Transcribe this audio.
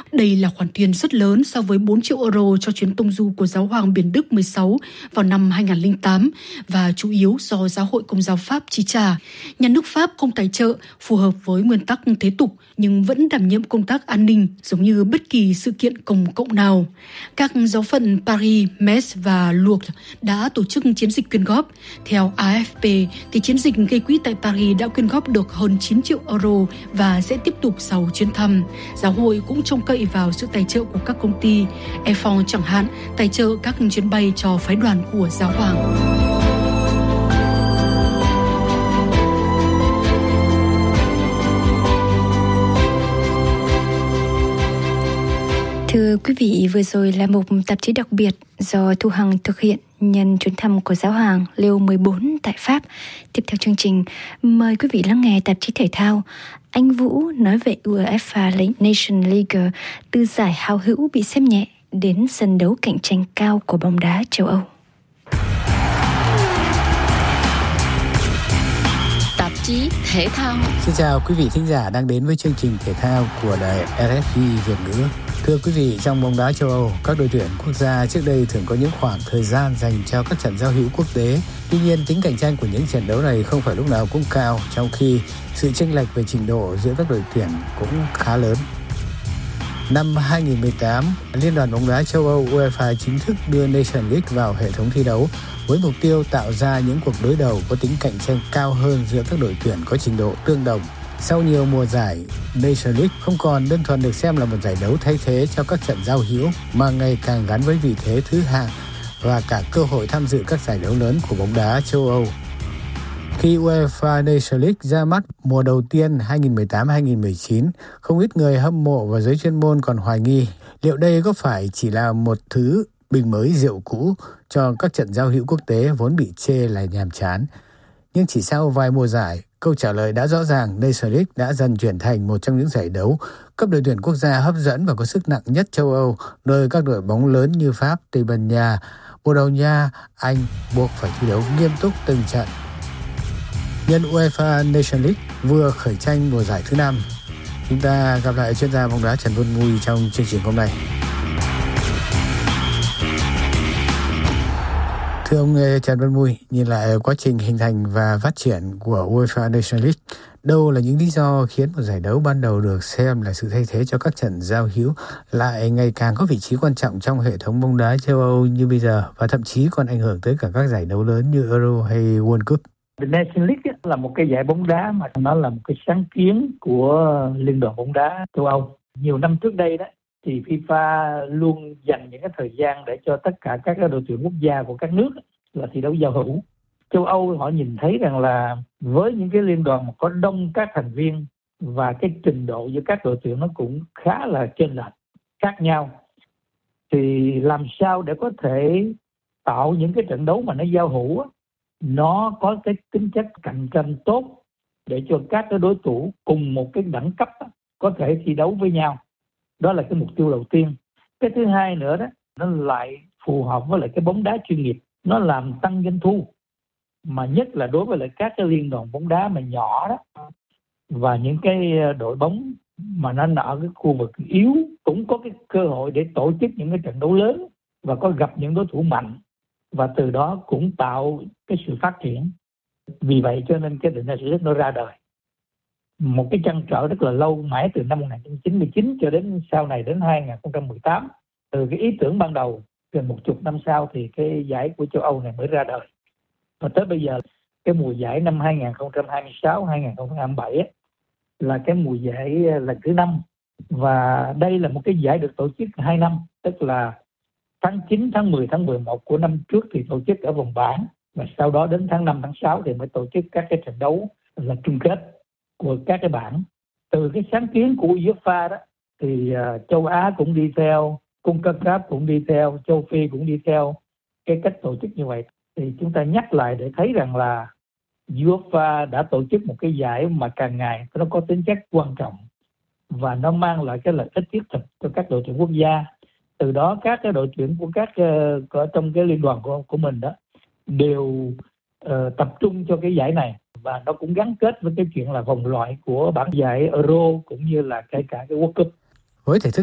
Đây là khoản tiền rất lớn so với 4 triệu euro cho chuyến tông du của Giáo hoàng Biển Đức 16 vào năm 2008 và chủ yếu do Giáo hội Công giáo Pháp chi trả. Nhà nước Pháp không tài trợ phù hợp với nguyên tắc thế tục nhưng vẫn đảm nhiệm công tác an ninh giống như bất kỳ sự kiện công cộng nào. Các giáo phận Paris, Metz và Lourdes đã tổ chức chiến dịch quyên góp. Theo AFP, thì chiến dịch gây quỹ tại Paris đã quyên góp được hơn 9 triệu euro và sẽ tiếp tục sau chuyến thăm. Giáo hội cũng trông cậy vào sự tài trợ của các công ty, Air France chẳng hạn, tài trợ các chuyến bay cho phái đoàn của Giáo hoàng. Thưa quý vị, vừa rồi là một tạp chí đặc biệt do Thu Hằng thực hiện nhân chuyến thăm của Giáo hoàng Leo 14 tại Pháp. Tiếp theo chương trình, mời quý vị lắng nghe tạp chí thể thao. Anh Vũ nói về UEFA Nation League, từ giải hào hữu bị xem nhẹ đến sân đấu cạnh tranh cao của bóng đá châu Âu. Tạp chí thể thao. Xin chào quý vị thính giả đang đến với chương trình thể thao của đài RFI Việt ngữ. Thưa quý vị, trong bóng đá châu Âu, các đội tuyển quốc gia trước đây thường có những khoảng thời gian dành cho các trận giao hữu quốc tế. Tuy nhiên, tính cạnh tranh của những trận đấu này không phải lúc nào cũng cao, trong khi sự chênh lệch về trình độ giữa các đội tuyển cũng khá lớn. Năm 2018, Liên đoàn bóng đá châu Âu UEFA chính thức đưa Nation League vào hệ thống thi đấu với mục tiêu tạo ra những cuộc đối đầu có tính cạnh tranh cao hơn giữa các đội tuyển có trình độ tương đồng. Sau nhiều mùa giải, Nation League không còn đơn thuần được xem là một giải đấu thay thế cho các trận giao hữu mà ngày càng gắn với vị thế thứ hạng và cả cơ hội tham dự các giải đấu lớn của bóng đá châu Âu. Khi UEFA Nation League ra mắt mùa đầu tiên 2018-2019, không ít người hâm mộ và giới chuyên môn còn hoài nghi liệu đây có phải chỉ là một thứ bình mới rượu cũ cho các trận giao hữu quốc tế vốn bị chê là nhàm chán. Nhưng chỉ sau vài mùa giải, câu trả lời đã rõ ràng. Nation League đã dần chuyển thành một trong những giải đấu cấp đội tuyển quốc gia hấp dẫn và có sức nặng nhất châu Âu, nơi các đội bóng lớn như Pháp, Tây Ban Nha, Bồ Đào Nha, Anh buộc phải thi đấu nghiêm túc từng trận. Nhân UEFA Nation League vừa khởi tranh mùa giải thứ 5, chúng ta gặp lại chuyên gia bóng đá Trần Văn Mui trong chương trình hôm nay. Thưa ông Trần Văn Mui, nhìn lại quá trình hình thành và phát triển của UEFA Nation League, đâu là những lý do khiến một giải đấu ban đầu được xem là sự thay thế cho các trận giao hữu lại ngày càng có vị trí quan trọng trong hệ thống bóng đá châu Âu như bây giờ và thậm chí còn ảnh hưởng tới cả các giải đấu lớn như Euro hay World Cup? The Nation League là một cái giải bóng đá mà nó là một cái sáng kiến của Liên đoàn bóng đá châu Âu. Nhiều năm trước đây đó thì FIFA luôn dành những cái thời gian để cho tất cả các đội tuyển quốc gia của các nước là thi đấu giao hữu. Châu Âu họ nhìn thấy rằng là với những cái liên đoàn mà có đông các thành viên và cái trình độ giữa các đội tuyển nó cũng khá là chênh lệch khác nhau, thì làm sao để có thể tạo những cái trận đấu mà nó giao hữu, nó có cái tính chất cạnh tranh tốt để cho các cái đối thủ cùng một cái đẳng cấp có thể thi đấu với nhau. Đó là cái mục tiêu đầu tiên. Cái thứ hai nữa đó, nó lại phù hợp với lại cái bóng đá chuyên nghiệp, nó làm tăng doanh thu, mà nhất là đối với lại các cái liên đoàn bóng đá mà nhỏ đó và những cái đội bóng mà nó ở cái khu vực yếu cũng có cái cơ hội để tổ chức những cái trận đấu lớn và có gặp những đối thủ mạnh, và từ đó cũng tạo cái sự phát triển. Vì vậy cho nên cái Nation League nó ra đời. Một cái trăn trở rất là lâu, mãi từ năm 1999 cho đến sau này đến 2018. Từ cái ý tưởng ban đầu, gần 10 năm sau thì cái giải của châu Âu này mới ra đời. Và tới bây giờ, cái mùa giải năm 2026-2027 là cái mùa giải lần thứ 5. Và đây là một cái giải được tổ chức 2 năm, tức là tháng 9, tháng 10, tháng 11 của năm trước thì tổ chức ở vòng bảng, và sau đó đến tháng 5, tháng 6 thì mới tổ chức các cái trận đấu là chung kết của các cái bảng. Từ cái sáng kiến của UEFA đó thì châu Á cũng đi theo, CONCACAF cũng đi theo, châu Phi cũng đi theo cái cách tổ chức như vậy. Thì chúng ta nhắc lại để thấy rằng là UEFA đã tổ chức một cái giải mà càng ngày nó có tính chất quan trọng và nó mang lại cái lợi ích thiết thực cho các đội tuyển quốc gia. Từ đó các cái đội tuyển của các ở trong cái liên đoàn của mình đó đều tập trung cho cái giải này, và nó cũng gắn kết với cái chuyện là vòng loại của bảng giải Euro cũng như là kể cả cái World Cup. Với thể thức